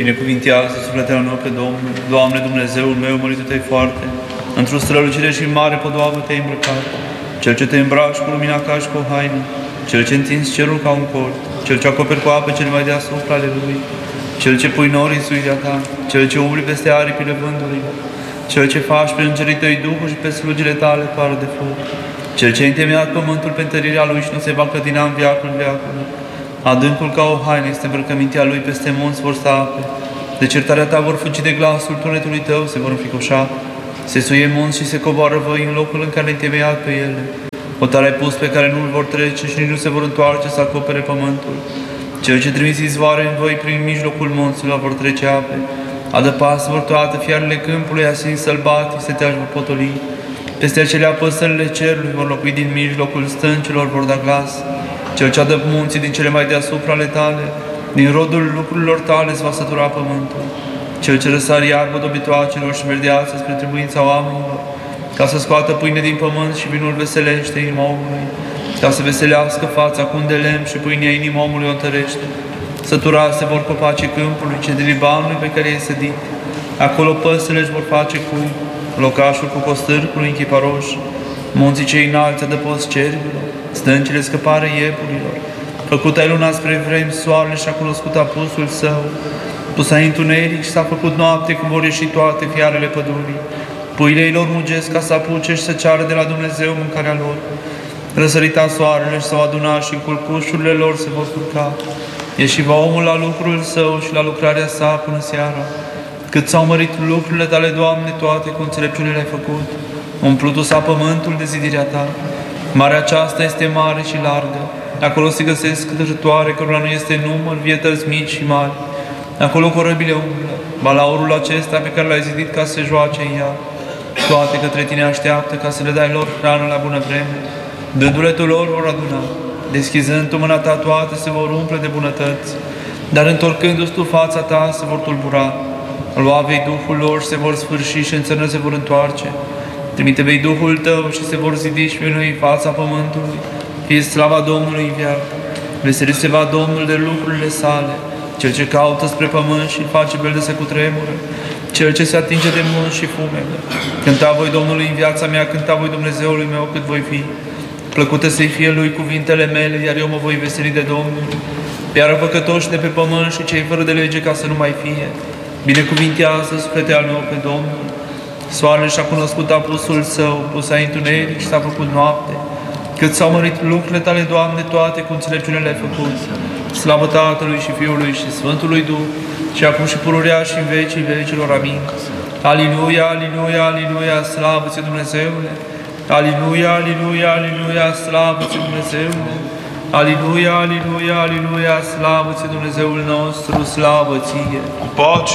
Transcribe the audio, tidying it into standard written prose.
Binecuvintează sufletul meu pe Domnul, Doamne Dumnezeul meu, mărită-te foarte, într-o strălucire și mare podoabă te-ai îmbrăcat, Cel ce te îmbraci cu lumina ca și cu o haină, Cel ce întinzi cerul ca un cort, Cel ce acoperi cu apă cel mai deasupra ale Lui, Cel ce pui norii în suirea ta, Cel ce umbli peste aripile vântului, Cel ce faci pe îngerii tăi Duhul și pe slugile tale pară de foc, Cel ce a întemeiat pământul pe întărirea Lui și nu se va clătina în viacul veacului. Adâncul ca o haină este îmbrăcămintea Lui, peste munți vor sta ape. De certarea ta vor fugi de glasul tunetului tău, se vor înfricoșa. Se suie munți și se coboară văi în locul în care le-ai întemeiat pe ele. Hotar ai pus pe care nu-l vor trece și nici nu se vor întoarce să acopere pământul. Cel ce trimis izvoare în văi prin mijlocul munților vor trece ape. Adăpas vor toate fiarele câmpului, asin sălbatic, se te-aș vor potoli. Peste acelea păsările cerului vor locui din mijlocul stâncilor, vor da glas. Cel ce adă munții din cele mai deasupra ale tale, din rodul lucrurilor tale îți va sătura pământul. Cel ce răsar iarbă dobitoacelor și verdeață spre trebuința oamenilor, ca să scoată pâine din pământ și vinul veselește inima omului, ca să veselească fața cu un de lemn și pâinea inima omului o întărește. Sătura se vor copacii câmpului, ce de Libanului pe care i-ai sădit. Acolo păsările își vor face cui, locașul cu costârcului în chiparoș, munții cei înalți adăpost cerbilor, stâncile scăpare iepurilor. Făcut ai luna spre vremi, soarele și-a cunoscut apusul său. Pus ai întuneric și s-a făcut noapte, cum vor ieși toate fiarele pădurii. Puile ei lor mugesc ca să apuce și să ceară de la Dumnezeu mâncarea lor. Răsărita soarele și s-au adunat și în culcușurile lor se vor culca. Ieși va omul la lucrul său și la lucrarea sa până seara. Cât s-au mărit lucrurile tale, Doamne, toate cu înțelepciune le-ai făcut. Umplutul s-a pământul de zidirea ta. Marea aceasta este mare și largă. Acolo se găsesc câtăjătoare, cărora nu este număr, vietăți mici și mari. Acolo corăbile umblă, balaurul acesta pe care l-ai zidit ca să se joace în ea. Toate către tine așteaptă ca să le dai lor hrană la bună vreme. Dându-le tu lor vor aduna. Deschizând tu mâna ta, toate se vor umple de bunătăți. Dar întorcându-ți tu fața ta, se vor tulbura. Lua vei Duhul lor și se vor sfârși și în țărnă se vor întoarce. Trimite vei Duhul tău și se vor zidi și minui în fața pământului. Fie slava Domnului în viață. Veselit se va Domnul de lucrurile sale. Cel ce caută spre pământ și face belde să cutremură. Cel ce se atinge de munți și fumegă. Cânta voi Domnului în viața mea, cânta voi Dumnezeului meu cât voi fi. Plăcute să-i fie Lui cuvintele mele, iar eu mă voi veseli de Domnul. Piară păcătoși de pe pământ și cei fără de lege ca să nu mai fie. Binecuvintează suflete al meu pe Domnul. Soarele și-a cunoscut apusul său, pus ai întuneric și s-a făcut noapte. Cât s-au mărit lucrurile tale, Doamne, toate cu înțelepciune le-ai făcut. Slavă Tatălui și Fiului și Sfântului Duh, și acum și pururea și în vecii vecilor. Amin. Aliluia, aliluia, aliluia, slavă-ți Dumnezeule! Aliluia, aliluia, aliluia, slavă-ți Dumnezeule! Aliluia, aliluia, aliluia, slavă-ți Dumnezeul nostru, slavă ție! Cu pace!